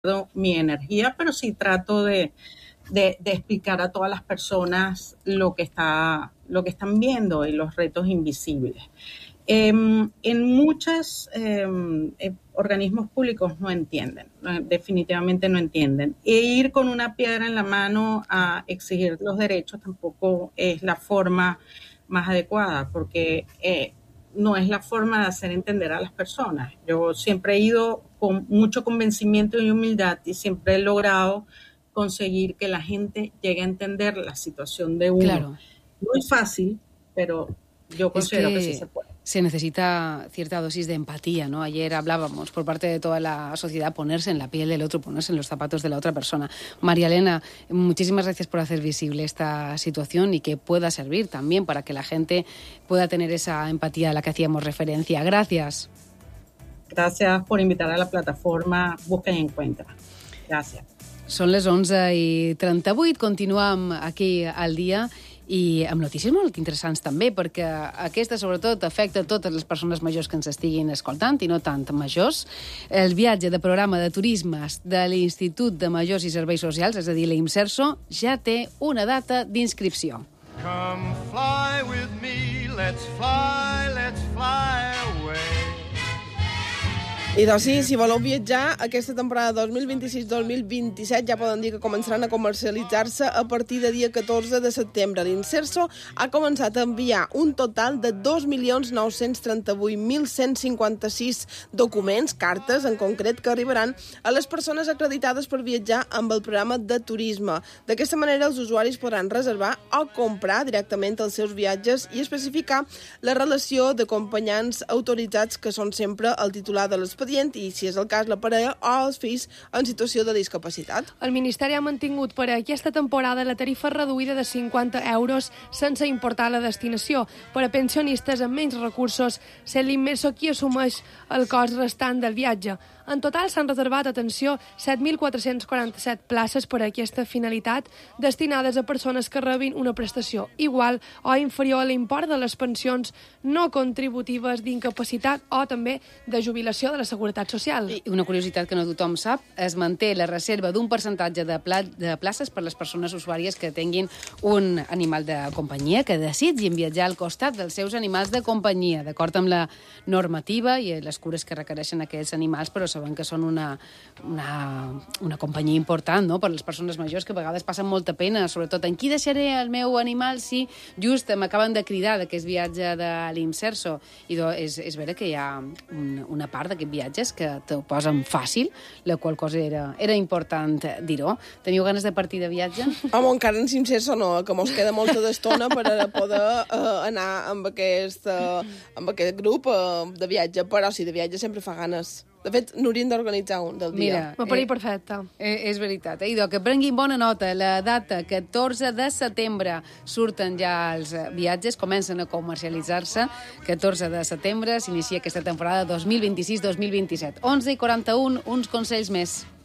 mi energía, pero sí trato de explicar a todas las personas lo que están viendo y los retos invisibles. En muchos organismos públicos no entienden, definitivamente no entienden. E ir con una piedra en la mano a exigir los derechos tampoco es la forma más adecuada, porque no es la forma de hacer entender a las personas. Yo siempre he ido con mucho convencimiento y humildad y siempre he logrado conseguir que la gente llegue a entender la situación de uno. Claro. No es fácil, pero yo considero que sí se puede. Se necesita cierta dosis de empatía, ¿no? Ayer hablábamos por parte de toda la sociedad ponerse en la piel del otro, ponerse en los zapatos de la otra persona. María Elena, muchísimas gracias por hacer visible esta situación y que pueda servir también para que la gente pueda tener esa empatía a la que hacíamos referencia. Gracias. Gracias por invitar a la plataforma Busca y Encuentra. Gràcies. Són les 11:38, continuem aquí al dia i amb notícies molt interessants també, perquè aquesta sobretot afecta totes les persones majors que ens estiguin escoltant i no tant majors. El viatge de programa de turismes de l'Institut de Majors i Serveis Socials, és a dir, l'IMSERSO, ja té una data d'inscripció. Come fly with me, let's fly away. I doncs sí, si voleu viatjar, aquesta temporada 2026-2027 ja poden dir que començaran a comercialitzar-se a partir del dia 14 de setembre. L'Inserso ha començat a enviar un total de 2.938.156 documents, cartes en concret, que arribaran a les persones acreditades per viatjar amb el programa de turisme. D'aquesta manera, els usuaris podran reservar o comprar directament els seus viatges i especificar la relació d'acompanyants autoritzats, que són sempre el titular de l'expedient i, si és el cas, la parella o els fills en situació de discapacitat. El Ministeri ha mantingut per a aquesta temporada la tarifa reduïda de 50 euros sense importar la destinació. Per a pensionistes amb menys recursos, sent l'Immerso qui assumeix el cost restant del viatge. En total s'han reservat, atenció, 7.447 places per a aquesta finalitat, destinades a persones que rebin una prestació igual o inferior a l'import de les pensions no contributives d'incapacitat o també de jubilació de la Seguretat Social. I una curiositat que no tothom sap, es manté la reserva d'un percentatge de places per les persones usuàries que tinguin un animal de companyia, que desitgin viatjar al costat dels seus animals de companyia, d'acord amb la normativa i les cures que requereixen aquests animals, però sabem que són una companyia important, no?, per les persones majors, que a vegades passen molta pena, sobretot en qui deixaré el meu animal si just m'acaben de cridar d'aquest viatge de l'Imserso. I és vera que hi ha una part d'aquests viatges que t'ho posen fàcil, la qual cosa era important dir-ho. Teniu ganes de partir de viatge? Home, encara en Imserso no, que mos queda molta d'estona per a poder anar amb aquest grup de viatge, però sí, de viatge sempre fa ganes. De fet, n'hauríem d'organitzar un del dia. M'ha parit perfecte. És veritat. Idò, que prenguin bona nota. La data, 14 de setembre, surten ja els viatges, comencen a comercialitzar-se. 14 de setembre s'inicia aquesta temporada 2026-2027. 11:41, uns consells més.